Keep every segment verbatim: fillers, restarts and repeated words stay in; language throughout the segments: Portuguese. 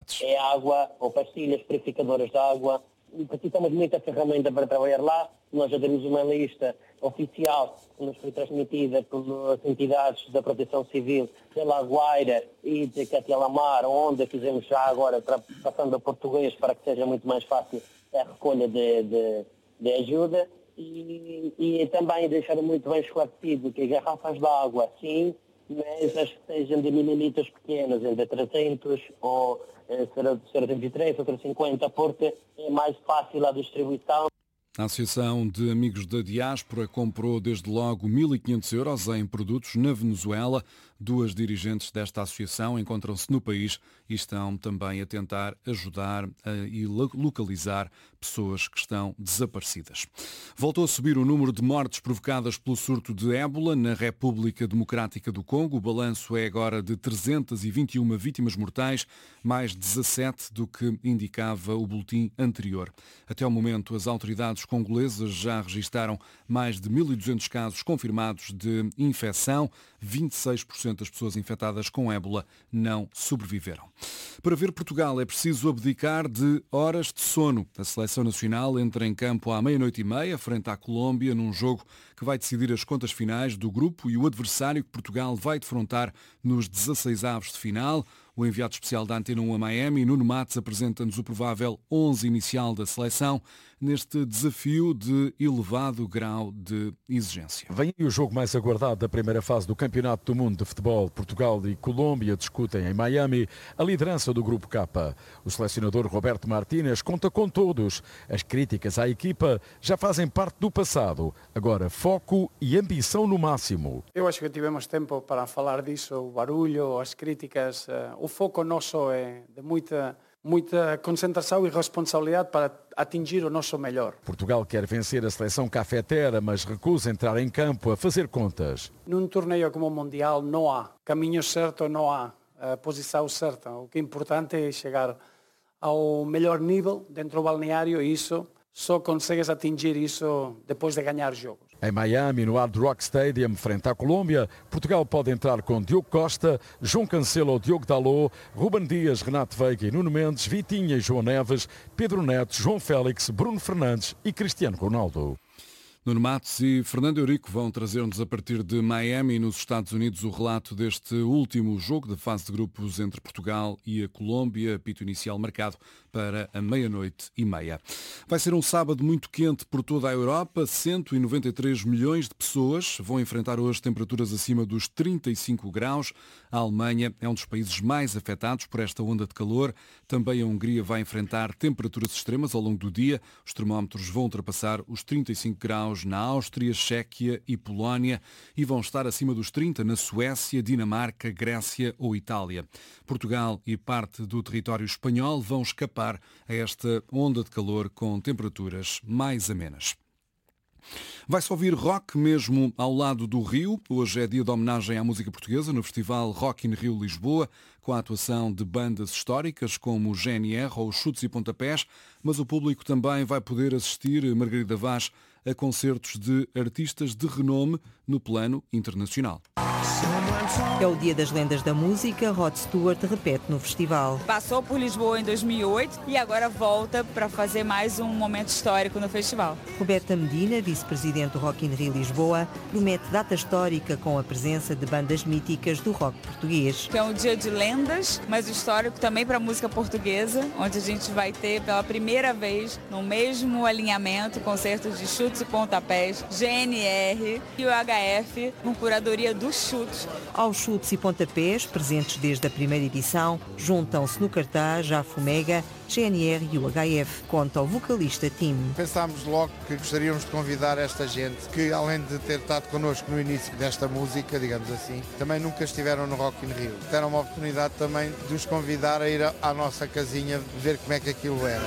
atividades. É água ou pastilhas purificadoras de água. Precisamos de muita ferramenta para trabalhar lá. Nós já temos uma lista oficial que nos foi transmitida pelas entidades da Proteção Civil de La Guaira e de Catialamar, onde fizemos já agora, passando a português, para que seja muito mais fácil a recolha de, de, de ajuda. E, e também deixar muito bem esclarecido que as garrafas de água, sim, mas as que sejam de mililitros pequenos, entre trezentos ou trezentos e três ou trezentos e cinquenta, porque é mais fácil a distribuição. A Associação de Amigos da Diáspora comprou desde logo mil e quinhentos euros em produtos na Venezuela. Duas dirigentes desta associação encontram-se no país e estão também a tentar ajudar a, e localizar pessoas que estão desaparecidas. Voltou a subir o número de mortes provocadas pelo surto de ébola na República Democrática do Congo. O balanço é agora de trezentas e vinte e uma vítimas mortais, mais dezassete do que indicava o boletim anterior. Até ao momento, as autoridades congolesas já registaram mais de mil e duzentos casos confirmados de infecção. vinte e seis por cento das pessoas infectadas com ébola não sobreviveram. Para ver Portugal é preciso abdicar de horas de sono. A seleção nacional entra em campo à meia-noite e meia, frente à Colômbia, num jogo que vai decidir as contas finais do grupo e o adversário que Portugal vai defrontar nos dezasseisavos de final. O enviado especial da Antena um a Miami, Nuno Matos, apresenta-nos o provável onze inicial da seleção neste desafio de elevado grau de exigência. Vem aí o jogo mais aguardado da primeira fase do Campeonato do Mundo de Futebol. Portugal e Colômbia discutem em Miami a liderança do Grupo K. O selecionador Roberto Martínez conta com todos. As críticas à equipa já fazem parte do passado. Agora, foco e ambição no máximo. Eu acho que tivemos tempo para falar disso, o barulho, as críticas. O foco nosso é de muita, muita concentração e responsabilidade para atingir o nosso melhor. Portugal quer vencer a seleção cafetera, mas recusa entrar em campo a fazer contas. Num torneio como o Mundial não há caminho certo, não há a posição certa. O que é importante é chegar ao melhor nível dentro do balneário e isso só consegues atingir isso depois de ganhar jogos. Em Miami, no Hard Rock Stadium, frente à Colômbia, Portugal pode entrar com Diogo Costa, João Cancelo, Diogo Dalot, Ruben Dias, Renato Veiga e Nuno Mendes, Vitinha e João Neves, Pedro Neto, João Félix, Bruno Fernandes e Cristiano Ronaldo. Nuno Matos e Fernando Eurico vão trazer-nos a partir de Miami, nos Estados Unidos, o relato deste último jogo da fase de grupos entre Portugal e a Colômbia, apito inicial marcado para a meia-noite e meia. Vai ser um sábado muito quente por toda a Europa. cento e noventa e três milhões de pessoas vão enfrentar hoje temperaturas acima dos trinta e cinco graus. A Alemanha é um dos países mais afetados por esta onda de calor. Também a Hungria vai enfrentar temperaturas extremas ao longo do dia. Os termómetros vão ultrapassar os trinta e cinco graus na Áustria, Chequia e Polónia e vão estar acima dos trinta na Suécia, Dinamarca, Grécia ou Itália. Portugal e parte do território espanhol vão escapar a esta onda de calor com temperaturas mais amenas. Vai-se ouvir rock mesmo ao lado do Rio. Hoje é dia de homenagem à música portuguesa no Festival Rock in Rio Lisboa, com a atuação de bandas históricas como o G N R ou os Chutes e Pontapés, mas o público também vai poder assistir, Margarida Vaz, a concertos de artistas de renome no plano internacional. É o Dia das Lendas da Música. Rod Stewart repete no festival. Passou por Lisboa em dois mil e oito e agora volta para fazer mais um momento histórico no festival. Roberta Medina, vice-presidente do Rock in Rio Lisboa, promete data histórica com a presença de bandas míticas do rock português. É um dia de lendas, mas histórico também para a música portuguesa, onde a gente vai ter pela primeira vez no mesmo alinhamento concertos de Chutes e Pontapés, G N R e o H F, com curadoria dos chutes. Aos Chutes e Pontapés, presentes desde a primeira edição, juntam-se no cartaz já Fumega, G N R e o H F, conta o vocalista Tim. Pensámos logo que gostaríamos de convidar esta gente que, além de ter estado connosco no início desta música, digamos assim, também nunca estiveram no Rock in Rio. Deram uma oportunidade também de os convidar a ir à nossa casinha ver como é que aquilo era.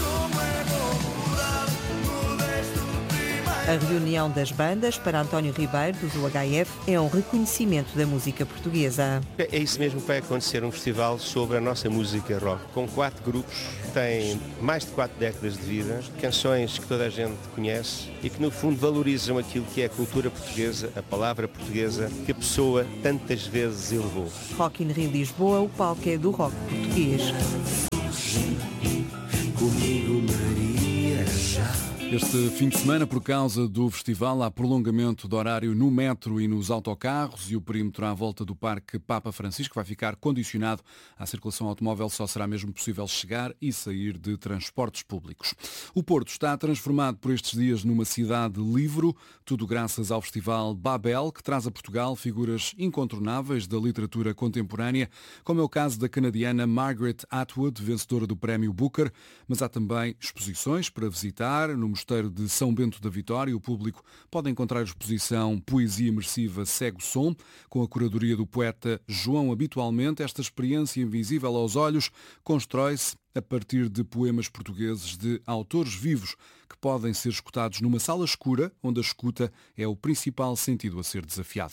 A reunião das bandas para António Ribeiro, do H F, é um reconhecimento da música portuguesa. É isso mesmo que vai acontecer, um festival sobre a nossa música rock, com quatro grupos, têm mais de quatro décadas de vida, canções que toda a gente conhece e que no fundo valorizam aquilo que é a cultura portuguesa, a palavra portuguesa, que a pessoa tantas vezes elevou. Rock in Rio Lisboa, o palco é do rock português. Este fim de semana, por causa do festival, há prolongamento do horário no metro e nos autocarros e o perímetro à volta do Parque Papa Francisco vai ficar condicionado à circulação automóvel. Só será mesmo possível chegar e sair de transportes públicos. O Porto está transformado por estes dias numa cidade livre, tudo graças ao festival Babel, que traz a Portugal figuras incontornáveis da literatura contemporânea, como é o caso da canadiana Margaret Atwood, vencedora do Prémio Booker, mas há também exposições para visitar no Mosteiro de São Bento da Vitória. O público pode encontrar a exposição Poesia Imersiva Cego Som, com a curadoria do poeta João Habitualmente. Esta experiência invisível aos olhos constrói-se a partir de poemas portugueses de autores vivos que podem ser escutados numa sala escura, onde a escuta é o principal sentido a ser desafiado.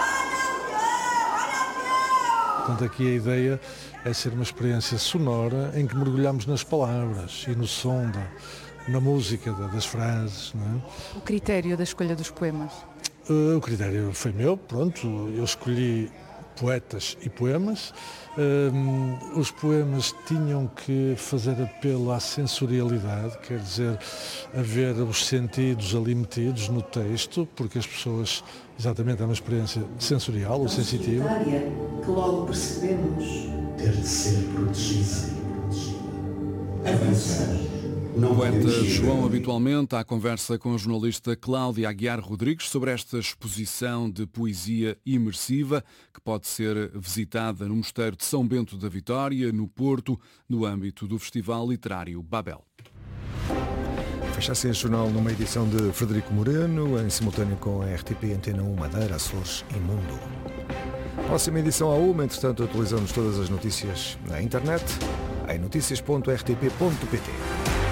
Portanto, aqui a ideia é ser uma experiência sonora em que mergulhamos nas palavras e no som da na música das frases. Não é? O critério da escolha dos poemas? Uh, o critério foi meu, pronto, eu escolhi poetas e poemas. Uh, os poemas tinham que fazer apelo à sensorialidade, quer dizer, haver os sentidos ali metidos no texto, porque as pessoas, exatamente, é uma experiência sensorial ou sensitiva. Que logo percebemos ter de ser protegida e protegida. Avançar. O poeta João Habitualmente, à conversa com a jornalista Cláudia Aguiar Rodrigues sobre esta exposição de poesia imersiva que pode ser visitada no Mosteiro de São Bento da Vitória, no Porto, no âmbito do Festival Literário Babel. Fecha assim este jornal numa edição de Frederico Moreno, em simultâneo com a R T P Antena um Madeira, Açores e Mundo. Próxima edição à uma, entretanto atualizamos todas as notícias na internet, em notícias ponto r t p ponto p t.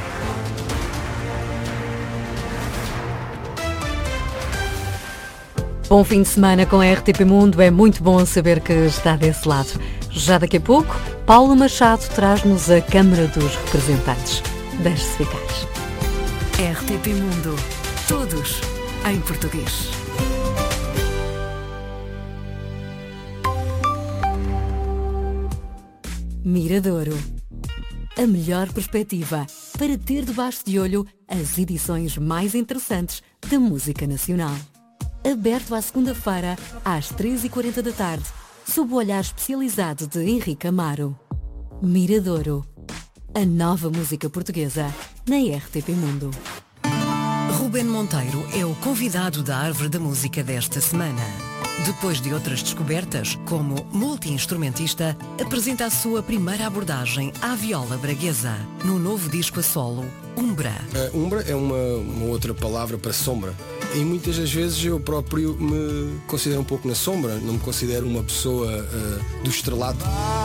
Bom fim de semana com a R T P Mundo, é muito bom saber que está desse lado. Já daqui a pouco, Paulo Machado traz-nos a Câmara dos Representantes. Deixe-se ficar. R T P Mundo, todos em português. Miradouro. A melhor perspectiva para ter debaixo de olho as edições mais interessantes da música nacional. Aberto à segunda-feira, às treze e quarenta da tarde, sob o olhar especializado de Henrique Amaro. Miradouro. A nova música portuguesa na R T P Mundo. Ruben Monteiro é o convidado da Árvore da Música desta semana. Depois de outras descobertas, como multi-instrumentista, apresenta a sua primeira abordagem à viola braguesa, no novo disco a solo, Umbra. Uh, umbra é uma, uma outra palavra para sombra. E muitas das vezes eu próprio me considero um pouco na sombra, não me considero uma pessoa uh, do estrelato.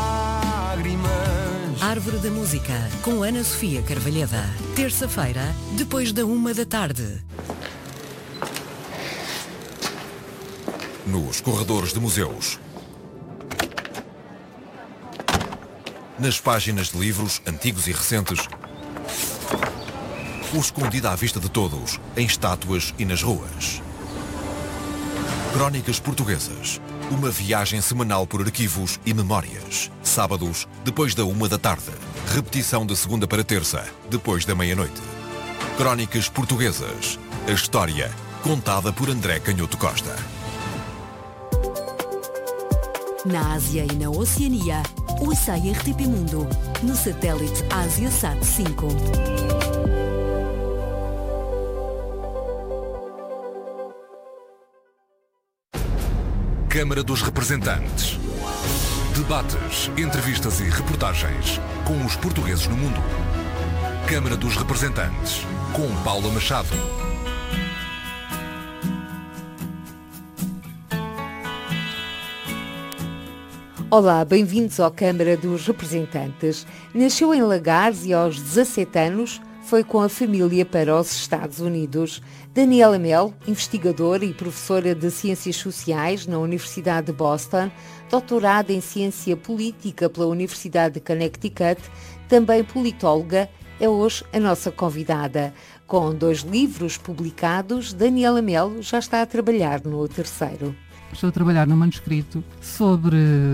Árvore da Música, com Ana Sofia Carvalheda. Terça-feira, depois da uma da tarde. Nos corredores de museus, nas páginas de livros antigos e recentes, ou escondida à vista de todos, em estátuas e nas ruas. Crónicas Portuguesas, uma viagem semanal por arquivos e memórias. Sábados, depois da uma da tarde. Repetição de segunda para terça, depois da meia-noite. Crónicas Portuguesas, a história contada por André Canhoto Costa. Na Ásia e na Oceania, ouça a R T P Mundo, no satélite AsiaSat cinco. Câmara dos Representantes. Debates, entrevistas e reportagens com os portugueses no mundo. Câmara dos Representantes, com Paula Machado. Olá, bem-vindos à Câmara dos Representantes. Nasceu em Lagares e aos dezassete anos foi com a família para os Estados Unidos. Daniela Mel, investigadora e professora de Ciências Sociais na Universidade de Boston, doutorada em Ciência Política pela Universidade de Connecticut, também politóloga, é hoje a nossa convidada. Com dois livros publicados, Daniela Mel já está a trabalhar no terceiro. Estou a trabalhar num manuscrito sobre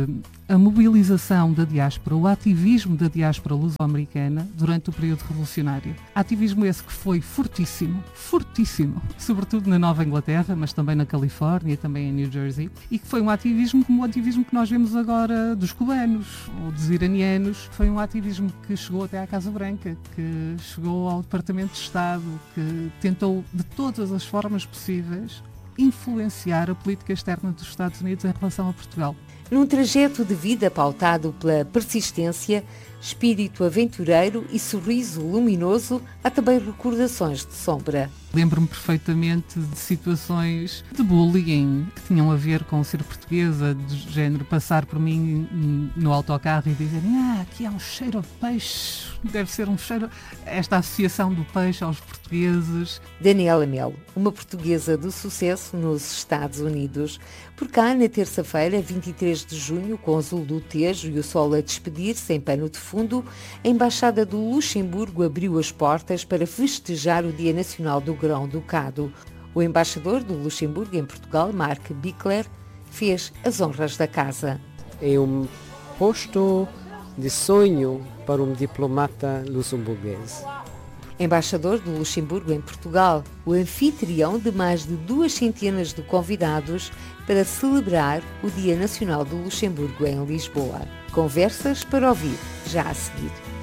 a mobilização da diáspora, o ativismo da diáspora luso-americana durante o período revolucionário. Ativismo esse que foi fortíssimo, fortíssimo, sobretudo na Nova Inglaterra, mas também na Califórnia, também em New Jersey, e que foi um ativismo como o ativismo que nós vemos agora dos cubanos ou dos iranianos. Foi um ativismo que chegou até à Casa Branca, que chegou ao Departamento de Estado, que tentou de todas as formas possíveis influenciar a política externa dos Estados Unidos em relação a Portugal. Num trajeto de vida pautado pela persistência, espírito aventureiro e sorriso luminoso, há também recordações de sombra. Lembro-me perfeitamente de situações de bullying que tinham a ver com ser portuguesa, de género passar por mim no autocarro e dizerem: ah, aqui há um cheiro a peixe, deve ser um cheiro... Esta associação do peixe aos portugueses. Daniela Melo, uma portuguesa de sucesso nos Estados Unidos. Por cá, na terça-feira, vinte e três de junho, com o azul do Tejo e o sol a despedir-se em pano de fundo, a Embaixada do Luxemburgo abriu as portas para festejar o Dia Nacional do Grão-Ducado. O embaixador do Luxemburgo em Portugal, Mark Bickler, fez as honras da casa. É um posto de sonho para um diplomata luxemburguês. Embaixador do Luxemburgo em Portugal, o anfitrião de mais de duas centenas de convidados para celebrar o Dia Nacional do Luxemburgo em Lisboa. Conversas para ouvir já a seguir.